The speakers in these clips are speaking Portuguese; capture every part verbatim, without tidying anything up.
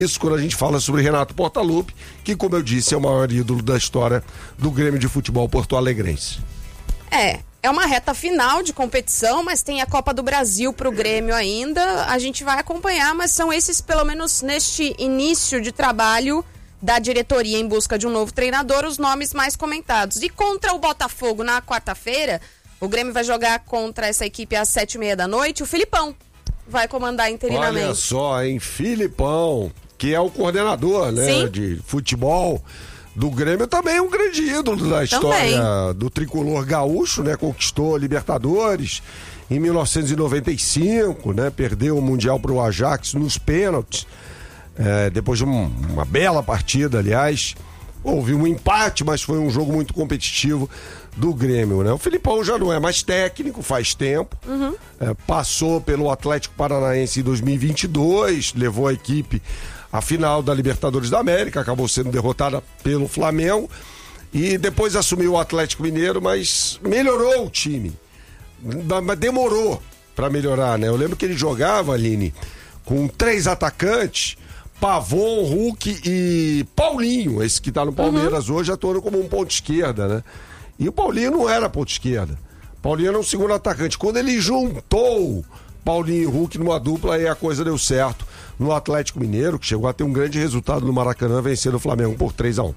Isso quando a gente fala sobre Renato Portaluppi, que, como eu disse, é o maior ídolo da história do Grêmio de Futebol porto-alegrense. É, é uma reta final de competição, mas tem a Copa do Brasil pro Grêmio ainda. A gente vai acompanhar, mas são esses, pelo menos neste início de trabalho da diretoria em busca de um novo treinador, os nomes mais comentados. E contra o Botafogo na quarta-feira, o Grêmio vai jogar contra essa equipe às sete e meia da noite. O Filipão vai comandar interinamente. Olha só, hein, Filipão, que é o coordenador, né, Sim. de futebol do Grêmio, também é um grande ídolo da história também. Do tricolor gaúcho, né, conquistou Libertadores em mil novecentos e noventa e cinco, né, perdeu o Mundial para o Ajax nos pênaltis, é, depois de um, uma bela partida, aliás, houve um empate, mas foi um jogo muito competitivo do Grêmio, né? O Filipão já não é mais técnico, faz tempo, uhum. é, passou pelo Atlético Paranaense em dois mil e vinte e dois, levou a equipe à final da Libertadores da América, acabou sendo derrotada pelo Flamengo e depois assumiu o Atlético Mineiro, mas melhorou o time, mas demorou para melhorar, né? Eu lembro que ele jogava, Aline, com três atacantes, Pavon, Hulk e Paulinho, esse que tá no Palmeiras uhum. hoje, atuando como um ponto esquerda, né? E o Paulinho não era ponto esquerda. Paulinho era um segundo atacante. Quando ele juntou Paulinho e Hulk numa dupla, aí a coisa deu certo no Atlético Mineiro, que chegou a ter um grande resultado no Maracanã, vencendo o Flamengo por três a um.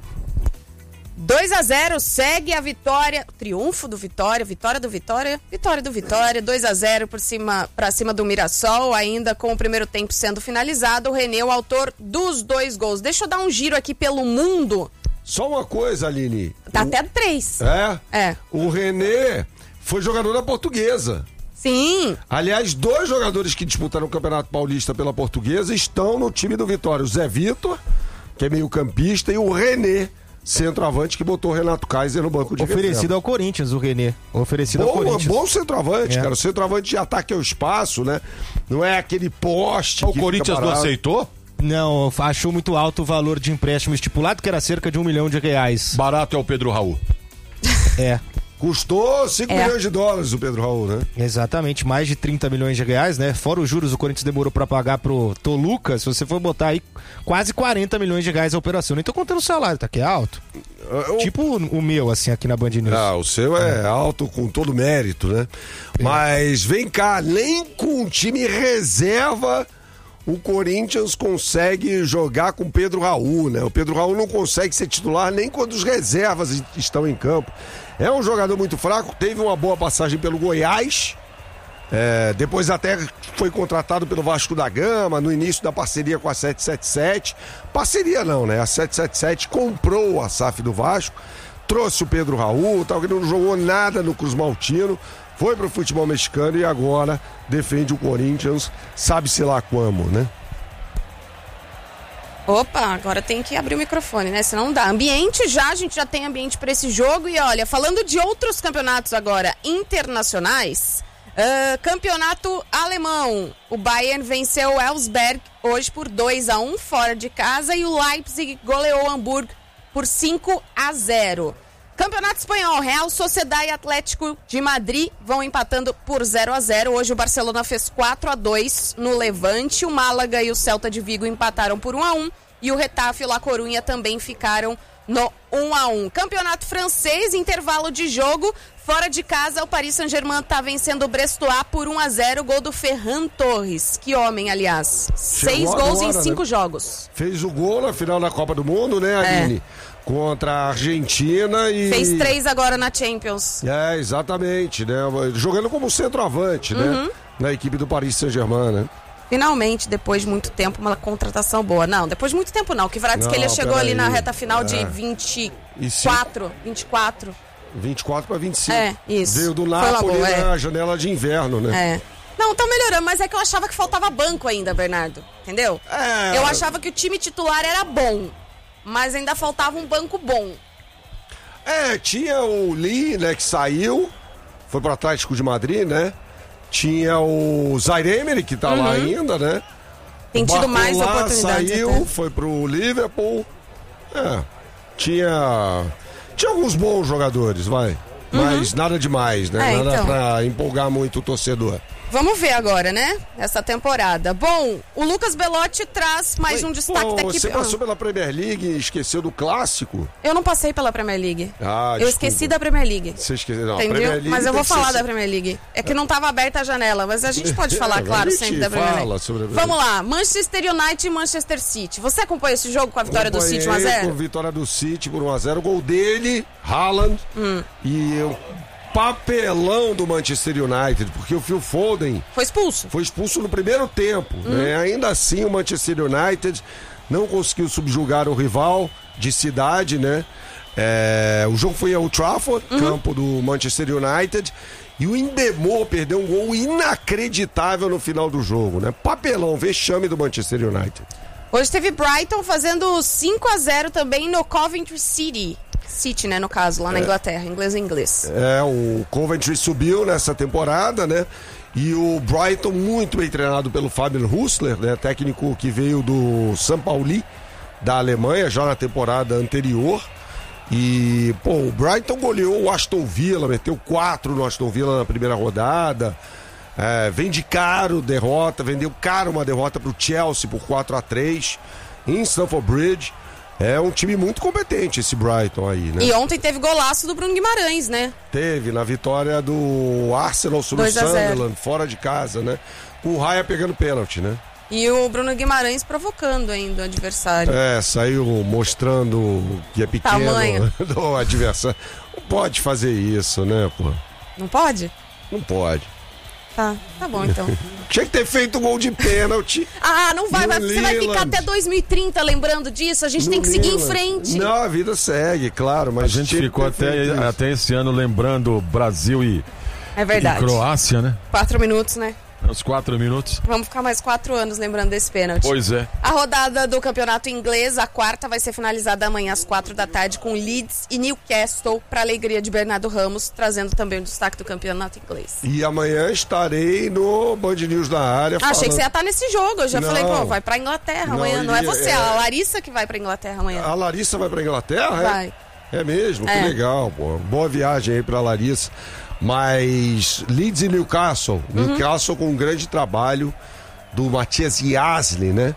dois a zero, segue a vitória, triunfo do Vitória, vitória do Vitória, vitória do Vitória, dois a zero por cima, pra cima do Mirassol, ainda com o primeiro tempo sendo finalizado, o René, o autor dos dois gols. Deixa eu dar um giro aqui pelo mundo. Só uma coisa, Aline. Tá o... até três. É? É. O René foi jogador da Portuguesa. Sim. Aliás, dois jogadores que disputaram o Campeonato Paulista pela Portuguesa estão no time do Vitória. O Zé Vitor, que é meio campista, e o René, centroavante, que botou o Renato Kaiser no banco de Oferecido reserva. ao Corinthians, o René. Oferecido bom, ao Corinthians. Bom centroavante, é. cara. O centroavante de ataque ao espaço, né? Não é aquele poste. O Corinthians não aceitou? Não, achou muito alto o valor de empréstimo estipulado, que era cerca de um milhão de reais. Barato é o Pedro Raul. É. Custou cinco é. milhões de dólares o Pedro Raul, né? Exatamente, mais de trinta milhões de reais, né? Fora os juros, o Corinthians demorou pra pagar pro Toluca. Se você for botar aí, quase quarenta milhões de reais a operação. Nem tô contando o salário, tá aqui é alto. Eu... Tipo o, o meu, assim, aqui na Band News. Ah, o seu é, é alto com todo mérito, né? É. Mas vem cá, nem com o time reserva o Corinthians consegue jogar com o Pedro Raul, né? O Pedro Raul não consegue ser titular nem quando os reservas estão em campo. É um jogador muito fraco, teve uma boa passagem pelo Goiás, é, depois até foi contratado pelo Vasco da Gama, no início da parceria com a sete sete sete. Parceria não, né? A sete sete sete comprou a S A F do Vasco, trouxe o Pedro Raul, tal, que não jogou nada no Cruz Maltino, foi pro futebol mexicano e agora defende o Corinthians, sabe-se lá como, né? Opa, agora tem que abrir o microfone, né? Senão não dá. Ambiente já, a gente já tem ambiente para esse jogo. E olha, falando de outros campeonatos agora internacionais, uh, campeonato alemão. O Bayern venceu o Elfsberg hoje por dois a um fora de casa e o Leipzig goleou o Hamburgo por cinco a zero. Campeonato espanhol, Real Sociedad e Atlético de Madrid vão empatando por zero a zero. Hoje o Barcelona fez quatro a dois no Levante, o Málaga e o Celta de Vigo empataram por um a um e o Getafe e o La Coruña também ficaram no um a um. Campeonato francês, intervalo de jogo, fora de casa o Paris Saint-Germain está vencendo o Brestois por um a zero, gol do Ferran Torres. Que homem, aliás. Chegou Seis gols agora, em cinco né? jogos. Fez o gol na final da Copa do Mundo, né, Aline? É. Contra a Argentina e... Fez três agora na Champions. É, exatamente, né? Jogando como centroavante, uhum. né? Na equipe do Paris Saint-Germain, né? Finalmente, depois de muito tempo, uma contratação boa. Não, depois de muito tempo não, que Kvaratskhelia chegou ali aí. Na reta final é. de vinte e quatro, vinte e quatro. vinte e quatro para vinte e cinco. É, isso. Veio do Napoli na é. janela de inverno, né? É. Não, tá melhorando, mas é que eu achava que faltava banco ainda, Bernardo. Entendeu? É. Eu achava que o time titular era bom, mas ainda faltava um banco bom. É, tinha o Lee, né, que saiu, foi pro Atlético de Madrid, né? Tinha o Zaire Emery, que tá uhum. lá ainda, né? Tem tido mais oportunidades. Saiu, até. foi pro Liverpool. É, tinha... Tinha alguns bons jogadores, vai. Mas uhum. nada demais, né? É, nada então. pra empolgar muito o torcedor. Vamos ver agora, né? Essa temporada. Bom, o Lucas Belotti traz mais Oi, um destaque pô, da equipe. Você passou pela Premier League e esqueceu do clássico? Eu não passei pela Premier League. Ah, eu desculpa. esqueci da Premier League. Você esqueceu, não. Entendeu? Premier League mas eu vou falar ser... da Premier League. É que não estava aberta a janela, mas a gente pode falar, claro, sempre da Premier League. Sobre a Vamos lá, Manchester United e Manchester City. Você acompanhou esse jogo com a vitória do City um a zero? Com a vitória do City por um a zero. Gol dele, Haaland. Hum. E o papelão do Manchester United, porque o Phil Foden... Foi expulso. Foi expulso no primeiro tempo. Hum. Né? Ainda assim, o Manchester United não conseguiu subjugar o rival de cidade, né? É, o jogo foi ao Trafford, uhum. campo do Manchester United, e o Endemol perdeu um gol inacreditável no final do jogo, né? Papelão, vexame do Manchester United. Hoje teve Brighton fazendo cinco a zero também no Coventry City. City, né, no caso, lá na é. Inglaterra, inglês em inglês. É, o Coventry subiu nessa temporada, né? E o Brighton, muito bem treinado pelo Fabian Hüsler, né? Técnico que veio do São Paulo, da Alemanha, já na temporada anterior. E, pô, o Brighton goleou o Aston Villa, meteu quatro no Aston Villa na primeira rodada. É, vende caro derrota, vendeu caro uma derrota pro Chelsea por quatro a três em Stamford Bridge. É um time muito competente esse Brighton aí, né? E ontem teve golaço do Bruno Guimarães, né? Teve, na vitória do Arsenal sobre o Sunderland, fora de casa, né? O Raya pegando pênalti, né? E o Bruno Guimarães provocando ainda o adversário. É, saiu mostrando que é pequeno tamanho do adversário. Não pode fazer isso, né, pô? Não pode? Não pode. Tá, tá bom então. Tinha que ter feito gol de pênalti. Ah, não vai, vai você vai ficar até dois mil e trinta lembrando disso, a gente no tem que seguir Leland. Em frente. Não, a vida segue, claro, mas a gente ficou até, até esse ano lembrando Brasil e, é verdade. e Croácia, né? Quatro minutos, né? Uns quatro minutos. Vamos ficar mais quatro anos lembrando desse pênalti. Pois é. A rodada do campeonato inglês, a quarta, vai ser finalizada amanhã às quatro da tarde com Leeds e Newcastle, para alegria de Bernardo Ramos, trazendo também o destaque do campeonato inglês. E amanhã estarei no Band News na área. Ah, falando... achei que você ia estar nesse jogo. Eu já não, falei, pô, vai pra Inglaterra não, amanhã. Não é você, é... a Larissa que vai pra Inglaterra amanhã. A Larissa vai pra Inglaterra? Vai. É, é mesmo? É. Que legal, pô. Boa viagem aí pra Larissa. Mas Leeds e Newcastle, uhum. Newcastle com um grande trabalho do Matthias Jasli, né?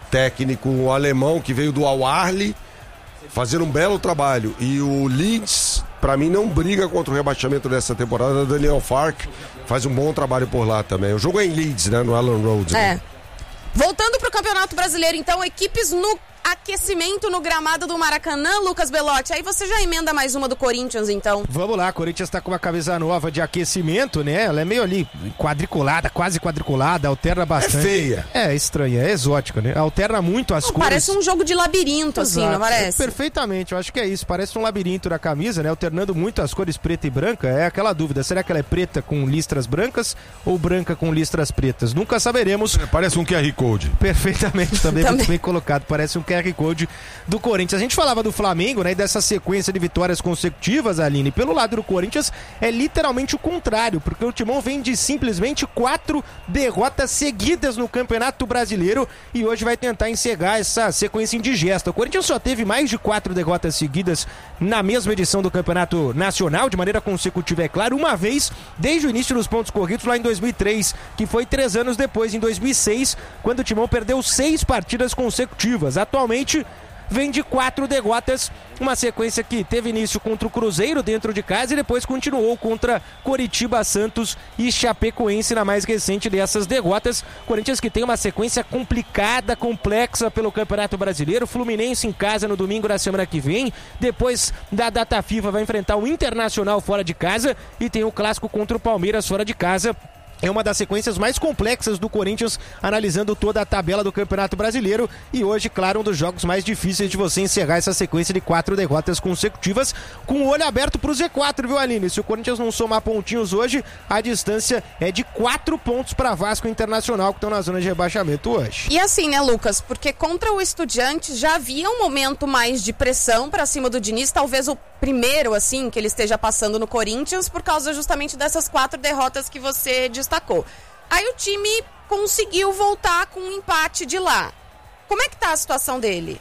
Técnico alemão que veio do Al-Ahly, fazendo um belo trabalho. E o Leeds, pra mim, não briga contra o rebaixamento dessa temporada. Daniel Farke faz um bom trabalho por lá também. O jogo é em Leeds, né? No Elland Road. É. Né? Voltando pro Campeonato Brasileiro, então, equipes no aquecimento no gramado do Maracanã, Lucas Belotti. Aí você já emenda mais uma do Corinthians, então. Vamos lá, Corinthians tá com uma camisa nova de aquecimento, né? Ela é meio ali quadriculada, quase quadriculada, alterna bastante. É feia. É, estranha, é exótica, né? Alterna muito as não, cores. Parece um jogo de labirinto, Exato. assim, não parece? É, perfeitamente, eu acho que é isso. Parece um labirinto na camisa, né? Alternando muito as cores preta e branca. É aquela dúvida, será que ela é preta com listras brancas ou branca com listras pretas? Nunca saberemos. É, parece um Q R Code. Perfeitamente, também, também muito bem colocado. Parece um Q R Code do Corinthians. A gente falava do Flamengo, né, e dessa sequência de vitórias consecutivas, Aline. Pelo lado do Corinthians é literalmente o contrário, porque o Timão vem de simplesmente quatro derrotas seguidas no Campeonato Brasileiro e hoje vai tentar encerrar essa sequência indigesta. O Corinthians só teve mais de quatro derrotas seguidas na mesma edição do Campeonato Nacional, de maneira consecutiva, é claro, uma vez desde o início dos pontos corridos lá em dois mil e três, que foi três anos depois, em dois mil e seis, quando o Timão perdeu seis partidas consecutivas. Atualmente vem de quatro derrotas, uma sequência que teve início contra o Cruzeiro dentro de casa e depois continuou contra Coritiba, Santos e Chapecoense na mais recente dessas derrotas. Corinthians que tem uma sequência complicada, complexa pelo Campeonato Brasileiro. Fluminense em casa no domingo da semana que vem, depois da data FIFA vai enfrentar o Internacional fora de casa e tem o clássico contra o Palmeiras fora de casa. É uma das sequências mais complexas do Corinthians, analisando toda a tabela do Campeonato Brasileiro. E hoje, claro, um dos jogos mais difíceis de você encerrar essa sequência de quatro derrotas consecutivas, com o olho aberto pro Z quatro, viu, Aline? Se o Corinthians não somar pontinhos hoje, a distância é de quatro pontos para Vasco e Internacional, que estão na zona de rebaixamento hoje. E assim, né, Lucas? Porque contra o Estudiantes já havia um momento mais de pressão para cima do Diniz, talvez o primeiro, assim, que ele esteja passando no Corinthians, por causa justamente dessas quatro derrotas que você destacou. Aí o time conseguiu voltar com um empate de lá. Como é que tá a situação dele?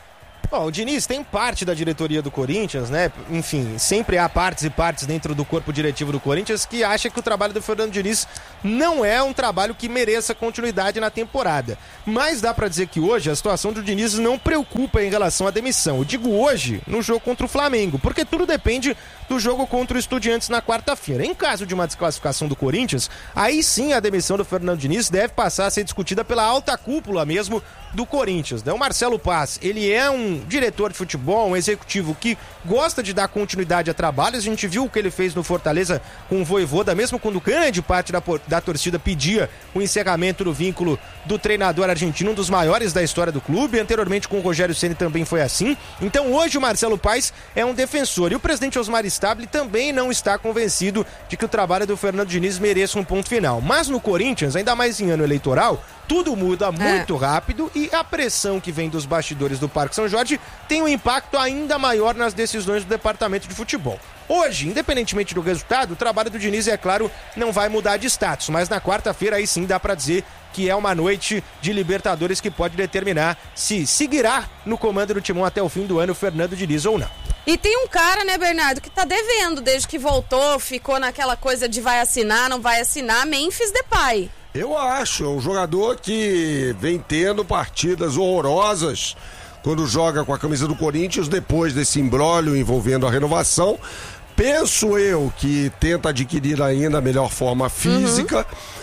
Bom, o Diniz tem parte da diretoria do Corinthians, né? Enfim, sempre há partes e partes dentro do corpo diretivo do Corinthians que acha que o trabalho do Fernando Diniz não é um trabalho que mereça continuidade na temporada. Mas dá pra dizer que hoje a situação do Diniz não preocupa em relação à demissão. Eu digo hoje, no jogo contra o Flamengo, porque tudo depende do jogo contra o Estudiantes na quarta-feira. Em caso de uma desclassificação do Corinthians, aí sim a demissão do Fernando Diniz deve passar a ser discutida pela alta cúpula mesmo do Corinthians, né? O Marcelo Paz, ele é um diretor de futebol, um executivo que gosta de dar continuidade a trabalhos. A gente viu o que ele fez no Fortaleza com o Vojvoda, mesmo quando grande parte da, da torcida pedia o encerramento do vínculo do treinador argentino, um dos maiores da história do clube. Anteriormente com o Rogério Ceni também foi assim. Então hoje o Marcelo Paz é um defensor e o presidente Osmar Stabile também não está convencido de que o trabalho do Fernando Diniz mereça um ponto final. Mas no Corinthians, ainda mais em ano eleitoral, tudo muda muito é. rápido e a pressão que vem dos bastidores do Parque São Jorge tem um impacto ainda maior nas decisões do departamento de futebol. Hoje, independentemente do resultado, o trabalho do Diniz, é claro, não vai mudar de status, mas na quarta-feira aí sim dá pra dizer que é uma noite de Libertadores que pode determinar se seguirá no comando do Timão até o fim do ano Fernando Diniz ou não. E tem um cara, né, Bernardo, que tá devendo desde que voltou, ficou naquela coisa de vai assinar, não vai assinar, Memphis Depay. Eu acho, é um jogador que vem tendo partidas horrorosas quando joga com a camisa do Corinthians, depois desse imbróglio envolvendo a renovação. Penso eu que tenta adquirir ainda a melhor forma física, uhum.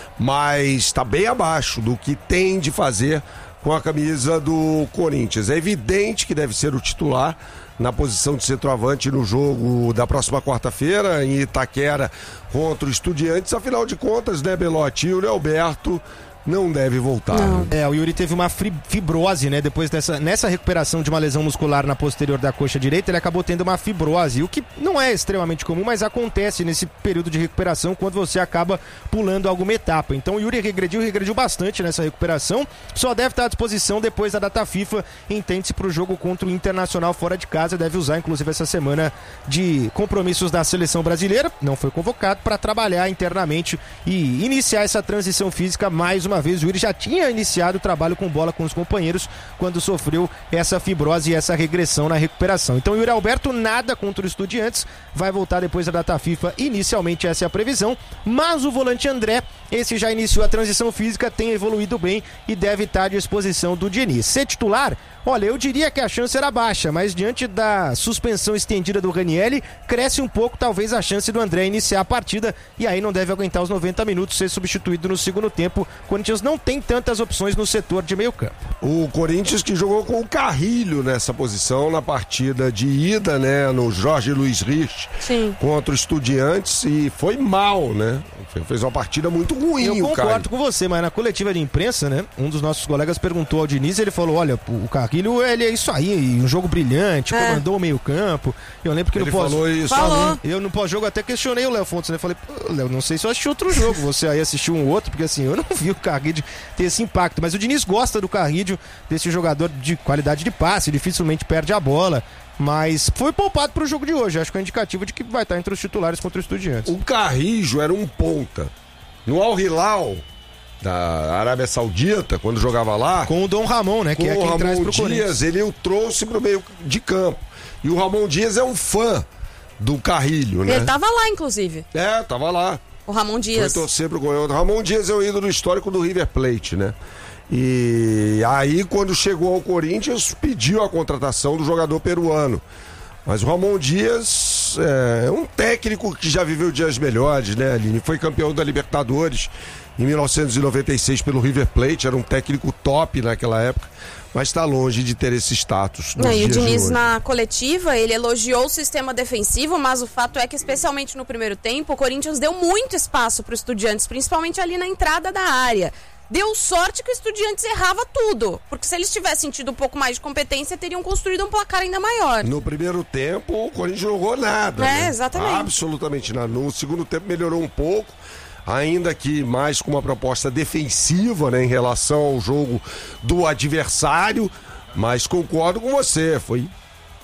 mas está bem abaixo do que tem de fazer com a camisa do Corinthians. É evidente que deve ser o titular na posição de centroavante no jogo da próxima quarta-feira em Itaquera contra o Estudiantes. Afinal de contas, né, Belotti, e o Leoberto não deve voltar. Não. É, o Yuri teve uma fibrose, né? Depois dessa nessa recuperação de uma lesão muscular na posterior da coxa direita, ele acabou tendo uma fibrose, o que não é extremamente comum, mas acontece nesse período de recuperação quando você acaba pulando alguma etapa. Então o Yuri regrediu, regrediu bastante nessa recuperação, só deve estar à disposição depois da data FIFA, entende-se para o jogo contra o Internacional fora de casa, deve usar inclusive essa semana de compromissos da seleção brasileira, não foi convocado para trabalhar internamente e iniciar essa transição física mais uma vez. O Yuri já tinha iniciado o trabalho com bola com os companheiros quando sofreu essa fibrose e essa regressão na recuperação. Então o Yuri Alberto nada contra o Estudiantes, vai voltar depois da data FIFA, inicialmente essa é a previsão, mas o volante André, esse já iniciou a transição física, tem evoluído bem e deve estar à disposição do Diniz. Ser titular, olha, eu diria que a chance era baixa, mas diante da suspensão estendida do Ranieri, cresce um pouco talvez a chance do André iniciar a partida e aí não deve aguentar os noventa minutos, ser substituído no segundo tempo. O Corinthians não tem tantas opções no setor de meio campo. O Corinthians que jogou com o Carrilho nessa posição na partida de ida, né, no Jorge Luiz Rich contra o Estudiantes e foi mal, né? Fez uma partida muito ruim. Eu concordo o Carrilho. com você, mas na coletiva de imprensa, né, um dos nossos colegas perguntou ao Diniz, ele falou, olha, o Carrilho, ele é isso aí, um jogo brilhante, é. comandou o meio campo. Eu lembro que ele no pós... falou isso. Falou. Eu no pós-jogo até questionei o Léo Fontes, né? Falei, Léo, não sei se eu assisti outro jogo, você aí assistiu um outro, porque assim, eu não vi o Carrilho ter esse impacto, mas o Diniz gosta do Carrilho, desse jogador de qualidade de passe, dificilmente perde a bola, mas foi poupado para o jogo de hoje, acho que é indicativo de que vai estar entre os titulares contra o Estudiantes. O Carrillo era um ponta. No Al Hilal da Arábia Saudita, quando jogava lá, com o Dom Ramon, né, que é quem traz pro Corinthians. Ele o trouxe pro meio de campo. E o Ramon Dias é um fã do Carrilho, né? Ele tava lá, inclusive. É, tava lá. O Ramon Dias. Foi torcer pro Goiânia. O Ramon Dias é o ídolo histórico do River Plate, né? E aí, quando chegou ao Corinthians, pediu a contratação do jogador peruano. Mas o Ramon Dias é um técnico que já viveu dias melhores, né, Aline? Foi campeão da Libertadores em mil novecentos e noventa e seis pelo River Plate, era um técnico top naquela época, mas está longe de ter esse status. Não, e o Diniz, na coletiva, ele elogiou o sistema defensivo, mas o fato é que, especialmente no primeiro tempo, o Corinthians deu muito espaço para os Estudiantes, principalmente ali na entrada da área. Deu sorte que o Estudiantes errava tudo, porque se eles tivessem tido um pouco mais de competência, teriam construído um placar ainda maior. No primeiro tempo, o Corinthians não jogou nada. É, né? exatamente. Absolutamente nada. No segundo tempo melhorou um pouco, ainda que mais com uma proposta defensiva, né, em relação ao jogo do adversário, mas concordo com você, foi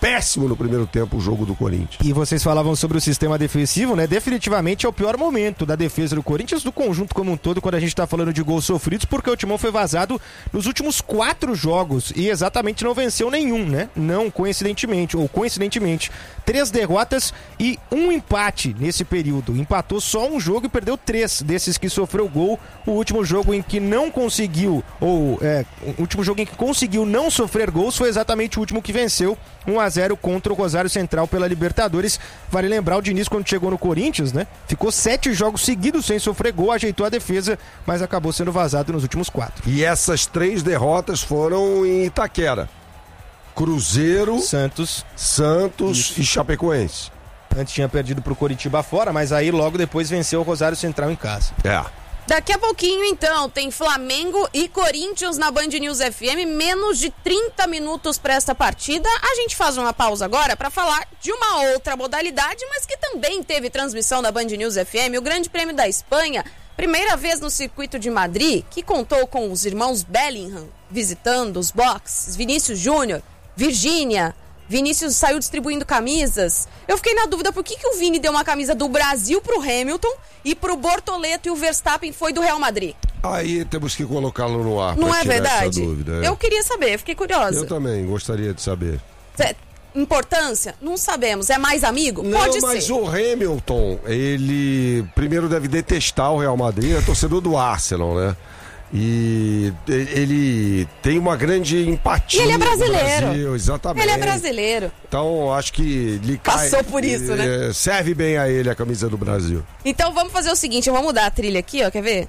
péssimo no primeiro tempo o jogo do Corinthians. E vocês falavam sobre o sistema defensivo, né? Definitivamente é o pior momento da defesa do Corinthians, do conjunto como um todo, quando a gente tá falando de gols sofridos, porque o Timão foi vazado nos últimos quatro jogos e exatamente não venceu nenhum, né? Não coincidentemente, ou coincidentemente, três derrotas e um empate nesse período. Empatou só um jogo e perdeu três desses que sofreu gol. O último jogo em que não conseguiu, ou é, o último jogo em que conseguiu não sofrer gols foi exatamente o último que venceu, um a zero contra o Rosário Central pela Libertadores. Vale lembrar, o Diniz, quando chegou no Corinthians, né, ficou sete jogos seguidos sem sofrer gol, ajeitou a defesa, mas acabou sendo vazado nos últimos quatro. E essas três derrotas foram em Itaquera: Cruzeiro, Santos, Santos Isso. e Chapecoense. Antes tinha perdido pro Coritiba fora, mas aí logo depois venceu o Rosário Central em casa. É. Daqui a pouquinho, então, tem Flamengo e Corinthians na Band News F M, menos de trinta minutos para esta partida. A gente faz uma pausa agora para falar de uma outra modalidade, mas que também teve transmissão da Band News F M, o Grande Prêmio da Espanha, primeira vez no circuito de Madrid, que contou com os irmãos Bellingham visitando os boxes, Vinícius Júnior, Virgínia. Vinícius saiu distribuindo camisas. Eu fiquei na dúvida por que, que o Vini deu uma camisa do Brasil pro Hamilton e pro Bortoleto e o Verstappen foi do Real Madrid. Aí temos que colocá-lo no ar. Não pra é tirar verdade? essa dúvida, é. Eu queria saber, fiquei curiosa. Eu também gostaria de saber. Cê, importância? Não sabemos. É mais amigo? Não, Pode mas ser. o Hamilton, ele primeiro deve detestar o Real Madrid, é torcedor do Arsenal, né? E ele tem uma grande empatia. E ele é brasileiro. No Brasil, exatamente. Ele é brasileiro. Então, acho que lhe cai, Passou por isso, é, né? serve bem a ele a camisa do Brasil. Então vamos fazer o seguinte, eu vou mudar a trilha aqui, ó, quer ver?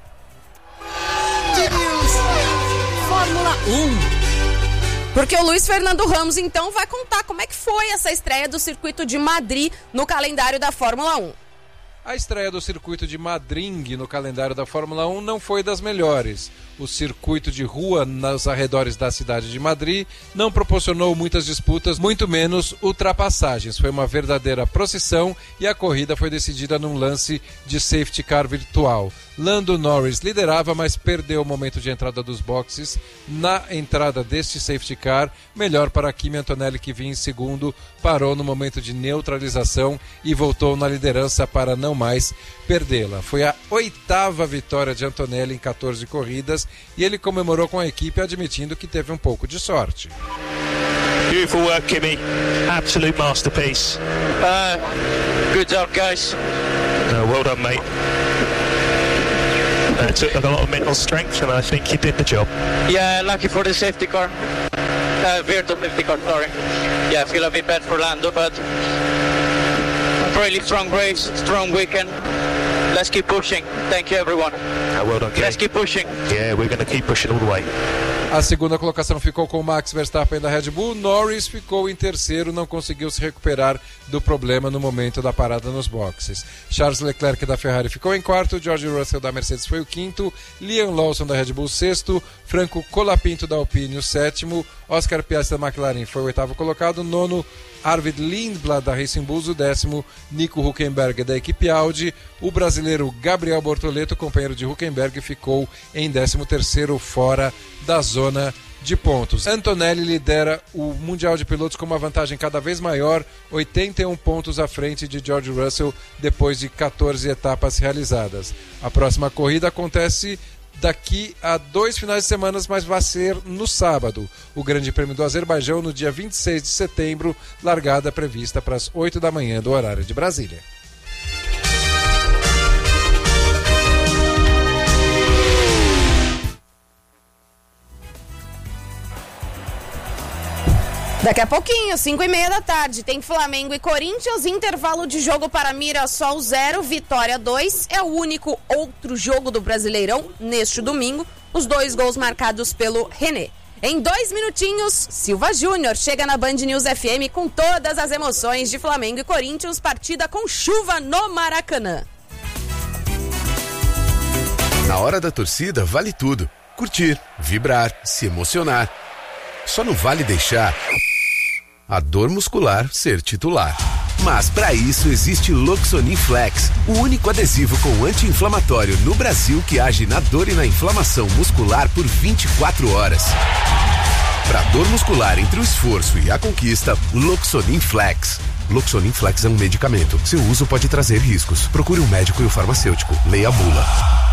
Fórmula um. Porque o Luiz Fernando Ramos, então, vai contar como é que foi essa estreia do circuito de Madrid no calendário da Fórmula um. A estreia do circuito de Madrid no calendário da Fórmula um não foi das melhores. O circuito de rua nos arredores da cidade de Madrid não proporcionou muitas disputas, muito menos ultrapassagens. Foi uma verdadeira procissão e a corrida foi decidida num lance de safety car virtual. Lando Norris liderava, mas perdeu o momento de entrada dos boxes na entrada deste safety car. Melhor para Kimi Antonelli, que vinha em segundo, parou no momento de neutralização e voltou na liderança para não mais perdê-la. Foi a oitava vitória de Antonelli em quatorze corridas e ele comemorou com a equipe, admitindo que teve um pouco de sorte. Beautiful work, Kimi. Absolute masterpiece. Uh, good job, guys. Uh, well done, mate. Uh, it took a lot of mental strength, and I think you did the job. Yeah, lucky for the safety car. Uh, virtual safety car, sorry. Yeah, I feel a bit bad for Lando, but really strong race, strong weekend. Let's keep pushing. Thank you, everyone. Uh, well done, Kimi. Let's keep pushing. Yeah, we're going to keep pushing all the way. A segunda colocação ficou com o Max Verstappen da Red Bull. Norris ficou em terceiro, não conseguiu se recuperar do problema no momento da parada nos boxes. Charles Leclerc da Ferrari ficou em quarto, George Russell da Mercedes foi o quinto, Liam Lawson da Red Bull sexto, Franco Colapinto da Alpine o sétimo, Oscar Piastri da McLaren foi o oitavo colocado, nono Arvid Lindblad da Racing Bulls, o décimo Nico Hülkenberg da equipe Audi, o brasileiro Gabriel Bortoleto, companheiro de Hülkenberg, ficou em décimo terceiro fora da zona de pontos. Antonelli lidera o Mundial de Pilotos com uma vantagem cada vez maior, oitenta e um pontos à frente de George Russell depois de quatorze etapas realizadas. A próxima corrida acontece daqui a dois finais de semana, mas vai ser no sábado. O Grande Prêmio do Azerbaijão no dia vinte e seis de setembro, largada prevista para as oito da manhã do horário de Brasília. Daqui a pouquinho, cinco e meia da tarde, tem Flamengo e Corinthians, intervalo de jogo para Mirassol zero, Vitória dois, é o único outro jogo do Brasileirão neste domingo, os dois gols marcados pelo René. Em dois minutinhos, Silva Júnior chega na Band News F M com todas as emoções de Flamengo e Corinthians, partida com chuva no Maracanã. Na hora da torcida vale tudo, curtir, vibrar, se emocionar. Só não vale deixar a dor muscular ser titular. Mas para isso existe Loxonin Flex, o único adesivo com anti-inflamatório no Brasil que age na dor e na inflamação muscular por vinte e quatro horas. Para dor muscular entre o esforço e a conquista, Loxonin Flex. Loxonin Flex é um medicamento. Seu uso pode trazer riscos. Procure um médico e o farmacêutico. Leia a bula.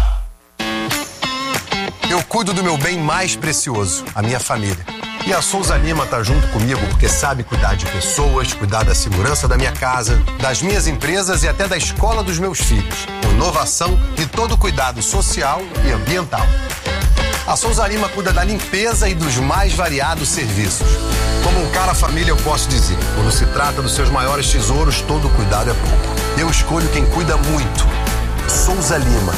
Eu cuido do meu bem mais precioso, a minha família. E a Souza Lima tá junto comigo porque sabe cuidar de pessoas, cuidar da segurança da minha casa, das minhas empresas e até da escola dos meus filhos. Com inovação e todo cuidado social e ambiental. A Souza Lima cuida da limpeza e dos mais variados serviços. Como um cara família eu posso dizer, quando se trata dos seus maiores tesouros, todo cuidado é pouco. Eu escolho quem cuida muito. Souza Lima.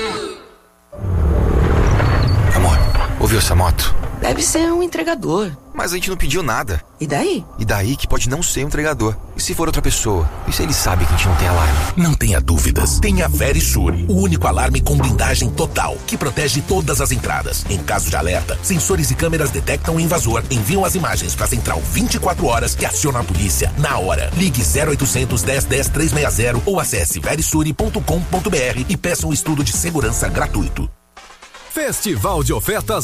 Amor, ouviu essa moto? Deve ser um entregador. Mas a gente não pediu nada. E daí? E daí que pode não ser um entregador. E se for outra pessoa? E se ele sabe que a gente não tem alarme? Não tenha dúvidas. Tenha Verisure, o único alarme com blindagem total, que protege todas as entradas. Em caso de alerta, sensores e câmeras detectam o invasor, enviam as imagens para a central vinte e quatro horas e aciona a polícia na hora. Ligue zero oitocentos, dez, dez, trezentos e sessenta ou acesse verisure ponto com ponto br e peça um estudo de segurança gratuito. Festival de ofertas